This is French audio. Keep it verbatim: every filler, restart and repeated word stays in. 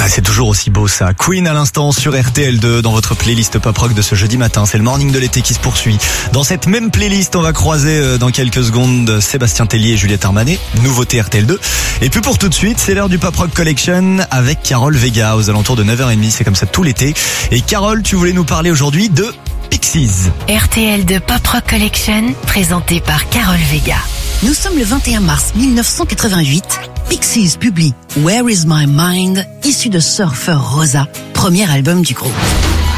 Ah, c'est toujours aussi beau ça. Queen à l'instant sur R T L deux dans votre playlist pop rock de ce jeudi matin. C'est le morning de l'été qui se poursuit. Dans cette même playlist, on va croiser euh, dans quelques secondes Sébastien Tellier et Juliette Armanet. Nouveauté R T L deux. Et puis pour tout de suite, c'est l'heure du Pop Rock Collection avec Carole Vega aux alentours de neuf heures trente. C'est comme ça tout l'été. Et Carole, tu voulais nous parler aujourd'hui de Pixies. R T L deux Pop Rock Collection, présenté par Carole Vega. Nous sommes le vingt et un mars mille neuf cent quatre-vingt-huit. Pixies publie Where Is My Mind, issu de Surfer Rosa, premier album du groupe.